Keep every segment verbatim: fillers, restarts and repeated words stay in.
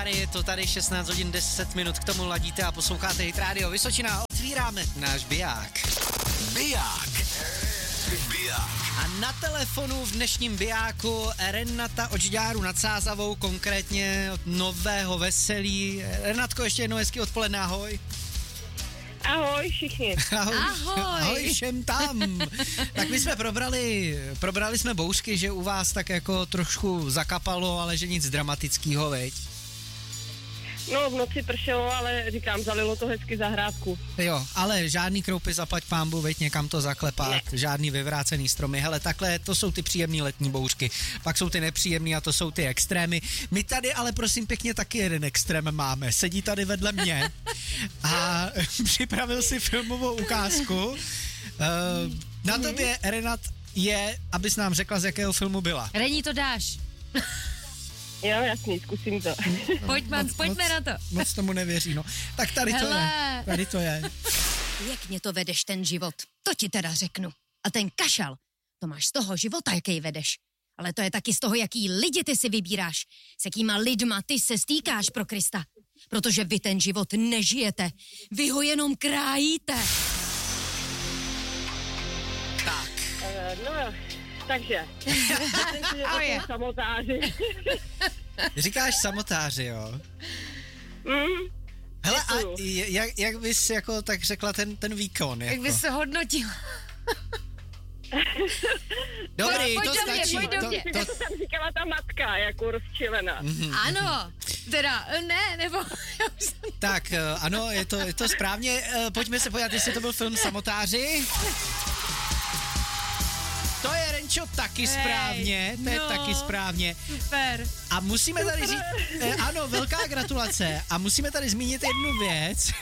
Je to tady šestnáct hodin deset minut, k tomu ladíte a posloucháte Hit Radio Vysočina. Otvíráme náš biják. Biják. Biják. A na telefonu v dnešním bijáku Renata od Žďáru nad Sázavou, konkrétně od Nového Veselí. Renatko, ještě jednou hezky odpoledne, ahoj. Ahoj všichni. Ahoj. Ahoj. Ahoj všem tam. Tak my jsme probrali, probrali jsme bouřky, že u vás tak jako trošku zakapalo, ale že nic dramatického, veď? No, v noci pršelo, ale říkám, zalilo to hezky zahrádku. Jo, ale žádný kroupy zaplať pánbu, veď někam to zaklepat, ne. Žádný vyvrácený stromy. Hele, takhle, to jsou ty příjemný letní bouřky, pak jsou ty nepříjemný a to jsou ty extrémy. My tady ale prosím pěkně taky jeden extrém máme, sedí tady vedle mě a připravil si filmovou ukázku. Uh, na tobě, Renat, je, abys nám řekla, z jakého filmu byla. Reni, to dáš. Jo, jasný, zkusím to. Pojď, man, moc, pojďme moc, na to. Moc tomu nevěří, no. Tak tady to Hele. je, tady to je. Jak mě to vedeš ten život, to ti teda řeknu. A ten kašal, to máš z toho života, jaký vedeš. Ale to je taky z toho, jaký lidi ty si vybíráš. S jakýma lidma ty se stýkáš, pro Krista. Protože vy ten život nežijete. Vy ho jenom krájíte. Tak. Uh, no, takže. Myslím si, že to jsou samotáři. Říkáš samotáři, jo? Mm, Hele, a děkuju. jak, jak bys jako tak řekla ten, ten výkon? Jako? Jak bys se hodnotil? Dobrý, Pojď to do mě, stačí. pojď do to, mě. to, To tam říkala ta matka, jako rozčilená. Mhm. Ano, teda ne, nebo... tak, eh, ano, je to, je to správně. Eh, Pojďme se podívat, jestli to byl film Samotáři. To je, Renčo, taky Hej, správně, to je no. taky správně. Super. A musíme tady říct, eh, ano, velká gratulace. A musíme tady zmínit jednu věc.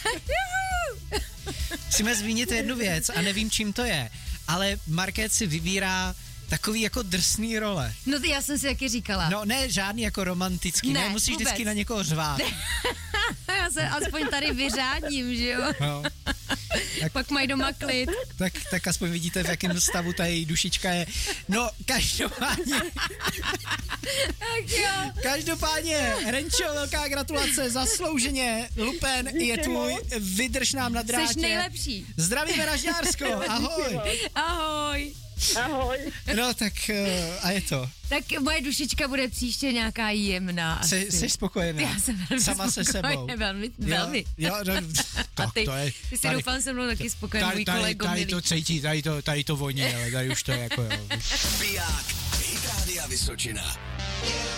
Musíme zmínit jednu věc a nevím, čím to je. Ale Markéta si vybírá takový jako drsný role. No ty, já jsem si taky říkala. No ne, žádný jako romantický, ne, Ne, musíš vůbec. vždycky na někoho řvát. Já se aspoň tady vyřádím, že jo? No. Tak, Pak mají doma klid. tak, tak aspoň vidíte, v jakém stavu ta její dušička je. No, každopádně, Tak jo. každopádně, Renčo, velká gratulace, zaslouženě, Lupen je tvůj, vydrž nám na drátě. Jsi nejlepší. Zdravíme na Žďársko, ahoj. Ahoj. Ahoj. No tak eh, a je to. Tak moje dušička bude příště nějaká jemná. Jsi, asi. jsi spokojená? Já jsem velmi Sama se sebou. spokojená, Velmi, velmi. Jo, jo, no, A tak ty, to je, ty si tady- doufám se mnou taky spokojený, Tady, můj tady, kolego tady milý. to cítí, tady to, tady to voní, ale tady už to je jako jo. Biják. Hit Rádia Vysočina.